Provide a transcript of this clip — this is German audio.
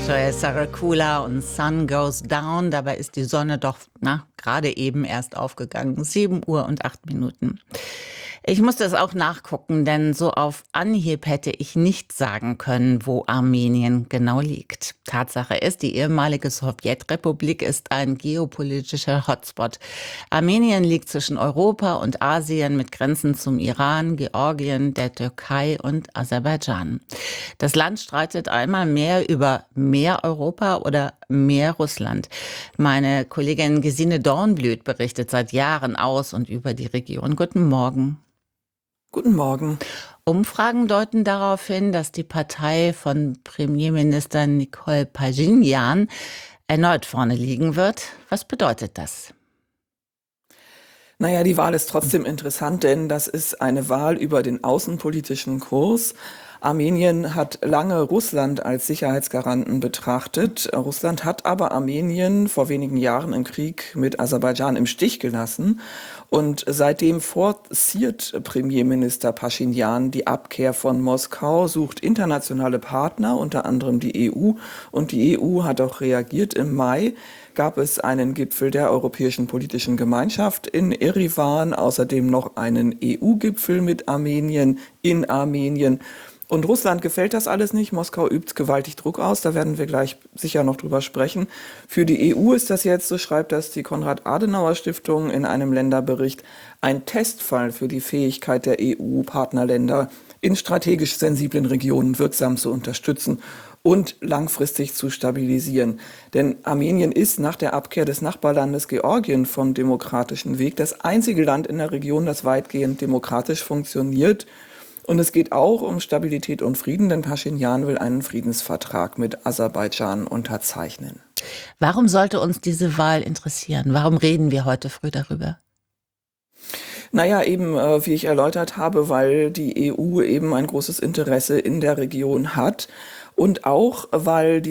Joel Saracula und Sun Goes Down. Dabei ist die Sonne doch gerade eben erst aufgegangen. 7 Uhr und 8 Minuten. Ich musste es auch nachgucken, denn so auf Anhieb hätte ich nicht sagen können, wo Armenien genau liegt. Tatsache ist, die ehemalige Sowjetrepublik ist ein geopolitischer Hotspot. Armenien liegt zwischen Europa und Asien mit Grenzen zum Iran, Georgien, der Türkei und Aserbaidschan. Das Land streitet einmal mehr über mehr Europa oder mehr Russland. Meine Kollegin Gesine Dornblüt berichtet seit Jahren aus und über die Region. Guten Morgen. Guten Morgen. Umfragen deuten darauf hin, dass die Partei von Premierminister Nikol Pashinyan erneut vorne liegen wird. Was bedeutet das? Naja, die Wahl ist trotzdem interessant, denn das ist eine Wahl über den außenpolitischen Kurs. Armenien hat lange Russland als Sicherheitsgaranten betrachtet. Russland hat aber Armenien vor wenigen Jahren im Krieg mit Aserbaidschan im Stich gelassen. Und seitdem forciert Premierminister Pashinyan die Abkehr von Moskau, sucht internationale Partner, unter anderem die EU. Und die EU hat auch reagiert. Im Mai gab es einen Gipfel der Europäischen Politischen Gemeinschaft in Erivan, außerdem noch einen EU-Gipfel mit Armenien in Armenien. Und Russland gefällt das alles nicht. Moskau übt gewaltig Druck aus. Da werden wir gleich sicher noch drüber sprechen. Für die EU ist das jetzt, so schreibt das die Konrad-Adenauer-Stiftung in einem Länderbericht, ein Testfall für die Fähigkeit der EU-Partnerländer, in strategisch sensiblen Regionen wirksam zu unterstützen und langfristig zu stabilisieren. Denn Armenien ist nach der Abkehr des Nachbarlandes Georgien vom demokratischen Weg das einzige Land in der Region, das weitgehend demokratisch funktioniert. Und es geht auch um Stabilität und Frieden, denn Pashinyan will einen Friedensvertrag mit Aserbaidschan unterzeichnen. Warum sollte uns diese Wahl interessieren? Warum reden wir heute früh darüber? Naja, eben, wie ich erläutert habe, weil die EU eben ein großes Interesse in der Region hat und auch, weil die